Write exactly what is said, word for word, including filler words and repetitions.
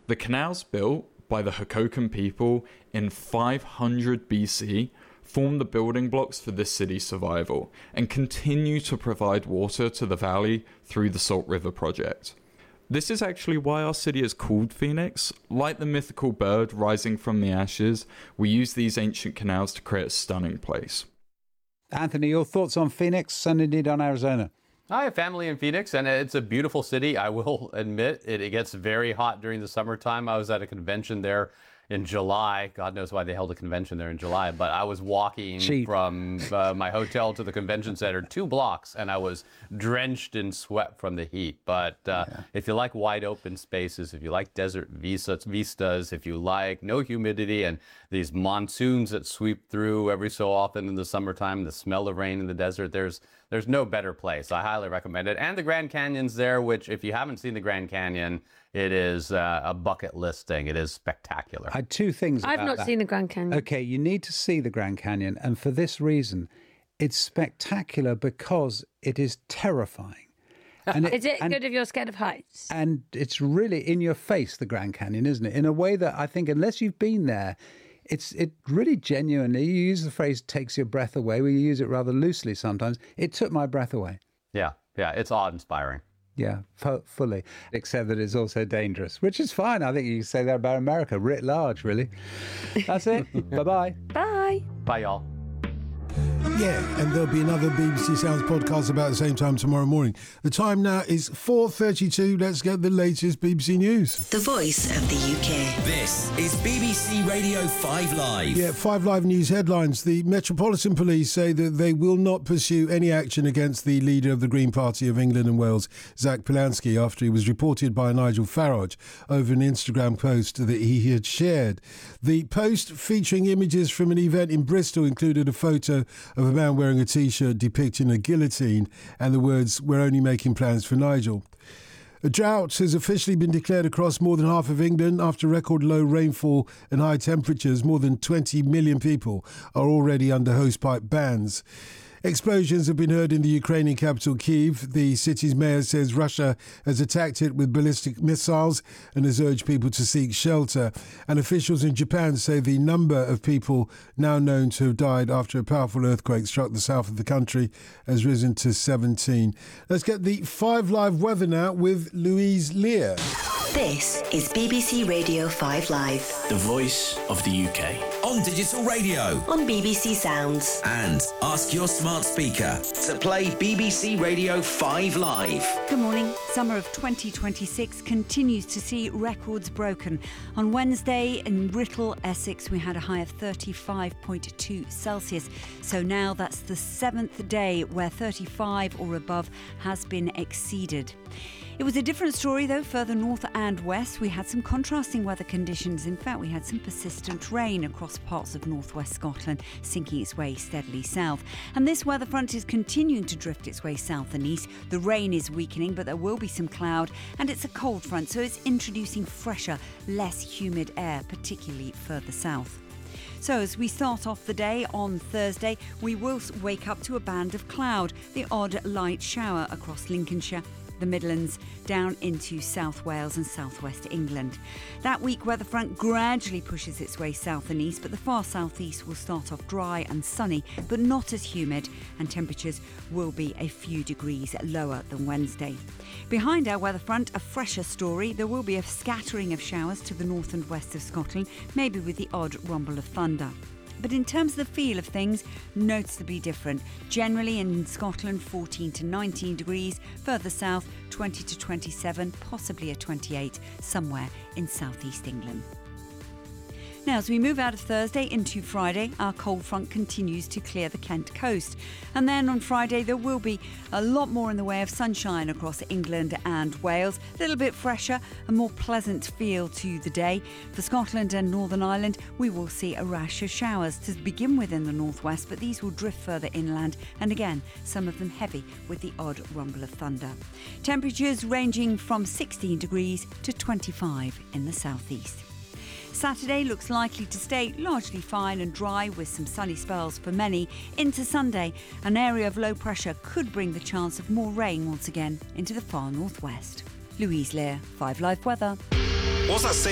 The canals built by the Hokokan people in five hundred B C form the building blocks for this city's survival and continue to provide water to the valley through the Salt River Project. This is actually why our city is called Phoenix. Like the mythical bird rising from the ashes, we use these ancient canals to create a stunning place. Anthony, your thoughts on Phoenix and indeed on Arizona? I have family in Phoenix, and it's a beautiful city. I will admit it, it gets very hot during the summertime. I was at a convention there in July. God knows why they held a convention there in July, but I was walking Cheap. from uh, my hotel to the convention center, two blocks, and I was drenched in sweat from the heat. But uh, yeah. if you like wide open spaces, if you like desert vistas, vistas, if you like no humidity and these monsoons that sweep through every so often in the summertime, the smell of rain in the desert, there's there's no better place. I highly recommend it. And the Grand Canyon's there, which if you haven't seen the Grand Canyon, it is uh, a bucket list thing. It is spectacular. I had two things about I've not that. seen the Grand Canyon. Okay, you need to see the Grand Canyon, and for this reason, it's spectacular because it is terrifying. And Is it and, good if you're scared of heights? And it's really in your face, the Grand Canyon, isn't it? In a way that I think, unless you've been there, it's it really genuinely, you use the phrase takes your breath away. We use it rather loosely sometimes. It took my breath away. Yeah, yeah, it's awe-inspiring. Yeah, fu- fully. Except that it's also dangerous, which is fine. I think you can say that about America, writ large, really. That's it. Bye-bye. Bye. Bye, y'all. Yeah, and there'll be another B B C Sounds podcast about the same time tomorrow morning. The time now is four thirty-two. Let's get the latest B B C News. The voice of the U K. This is B B C Radio five Live. Yeah, five Live News headlines. The Metropolitan Police say that they will not pursue any action against the leader of the Green Party of England and Wales, Zach Polanski, after he was reported by Nigel Farage over an Instagram post that he had shared. The post, featuring images from an event in Bristol, included a photo of a man wearing a T-shirt depicting a guillotine and the words, "We're only making plans for Nigel." A drought has officially been declared across more than half of England after record low rainfall and high temperatures. More than twenty million people are already under hosepipe bans. Explosions have been heard in the Ukrainian capital, Kyiv. The city's mayor says Russia has attacked it with ballistic missiles and has urged people to seek shelter. And officials in Japan say the number of people now known to have died after a powerful earthquake struck the south of the country has risen to seventeen. Let's get the five Live weather now with Louise Lear. This is B B C Radio five Live. The voice of the U K. On digital radio. On B B C Sounds. And ask your smart speaker to play B B C Radio five Live. Good morning. Summer of twenty twenty-six continues to see records broken. On Wednesday in Writtle, Essex, we had a high of thirty-five point two Celsius. So now that's the seventh day where thirty-five or above has been exceeded. It was a different story, though, further north and west. We had some contrasting weather conditions. In fact, we had some persistent rain across parts of northwest Scotland, sinking its way steadily south. And this weather front is continuing to drift its way south and east. The rain is weakening, but there will be some cloud, and it's a cold front, so it's introducing fresher, less humid air, particularly further south. So as we start off the day on Thursday, we will wake up to a band of cloud, the odd light shower across Lincolnshire, the Midlands, down into South Wales and southwest England. That weak weather front gradually pushes its way south and east, but the far southeast will start off dry and sunny, but not as humid, and temperatures will be a few degrees lower than Wednesday. Behind our weather front, a fresher story. There will be a scattering of showers to the north and west of Scotland, maybe with the odd rumble of thunder. But in terms of the feel of things, noticeably different. Generally in Scotland, fourteen to nineteen degrees. Further south, twenty to twenty-seven, possibly a twenty-eight somewhere in southeast England. Now, as we move out of Thursday into Friday, our cold front continues to clear the Kent coast. And then on Friday, there will be a lot more in the way of sunshine across England and Wales. A little bit fresher, a more pleasant feel to the day. For Scotland and Northern Ireland, we will see a rash of showers to begin with in the northwest, but these will drift further inland. And again, some of them heavy with the odd rumble of thunder. Temperatures ranging from sixteen degrees to twenty-five in the southeast. Saturday looks likely to stay largely fine and dry with some sunny spells for many. Into Sunday, an area of low pressure could bring the chance of more rain once again into the far northwest. Louise Lear, five Live Weather. What's that say?